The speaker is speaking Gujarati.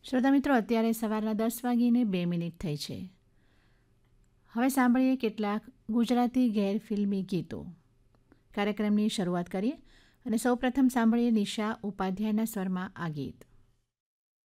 શ્રોતા મિત્રો, અત્યારે સવારના 10:02 થઈ છે. હવે સાંભળીએ કેટલાક ગુજરાતી ગેરફિલ્મી ગીતો. કાર્યક્રમની શરૂઆત કરીએ અને સૌપ્રથમ સાંભળીએ નિશા ઉપાધ્યાયના સ્વરમાં આ ગીત.